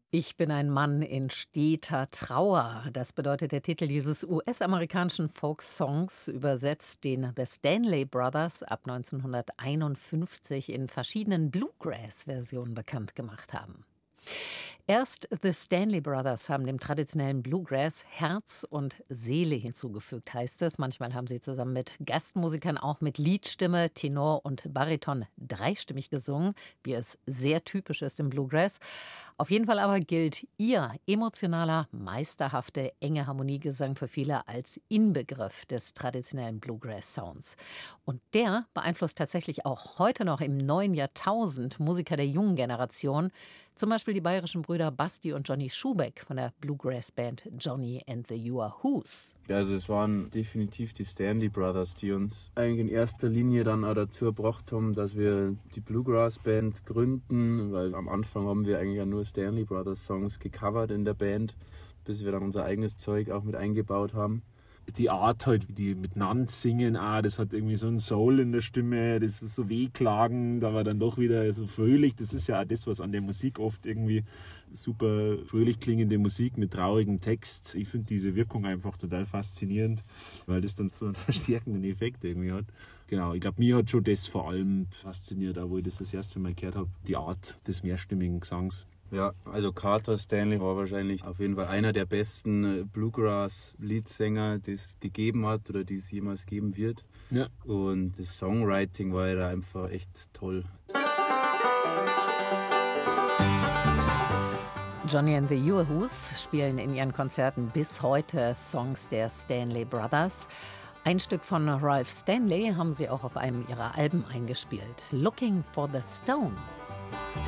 Ich bin ein Mann in steter Trauer. Das bedeutet der Titel dieses US-amerikanischen Folksongs, übersetzt den The Stanley Brothers ab 1951 in verschiedenen Bluegrass-Versionen bekannt gemacht haben. Erst The Stanley Brothers haben dem traditionellen Bluegrass Herz und Seele hinzugefügt, heißt es. Manchmal haben sie zusammen mit Gastmusikern auch mit Liedstimme, Tenor und Bariton dreistimmig gesungen, wie es sehr typisch ist im Bluegrass. Auf jeden Fall aber gilt ihr emotionaler, meisterhafte, enge Harmoniegesang für viele als Inbegriff des traditionellen Bluegrass-Sounds. Und der beeinflusst tatsächlich auch heute noch im neuen Jahrtausend Musiker der jungen Generation, zum Beispiel die bayerischen Brüder Basti und Johnny Schubeck von der Bluegrass-Band Johnny and the Yua-Hoos. Also es waren definitiv die Stanley Brothers, die uns eigentlich in erster Linie dann auch dazu gebracht haben, dass wir die Bluegrass-Band gründen, weil am Anfang haben wir eigentlich ja nur Stanley Brothers Songs gecovert in der Band, bis wir dann unser eigenes Zeug auch mit eingebaut haben. Die Art halt, wie die miteinander singen, das hat irgendwie so einen Soul in der Stimme, das ist so wehklagend, aber dann doch wieder so fröhlich. Das ist ja auch das, was an der Musik oft irgendwie super fröhlich klingende Musik mit traurigem Text. Ich finde diese Wirkung einfach total faszinierend, weil das dann so einen verstärkenden Effekt irgendwie hat. Genau, ich glaube, mir hat schon das vor allem fasziniert, auch wo ich das erste Mal gehört habe, die Art des mehrstimmigen Gesangs. Ja, also Carter Stanley war wahrscheinlich auf jeden Fall einer der besten Bluegrass-Leadsänger, die es gegeben hat oder die es jemals geben wird. Ja. Und das Songwriting war ja da einfach echt toll. Johnny and the Yua-Hoos spielen in ihren Konzerten bis heute Songs der Stanley Brothers. Ein Stück von Ralph Stanley haben sie auch auf einem ihrer Alben eingespielt. Looking for the Stone.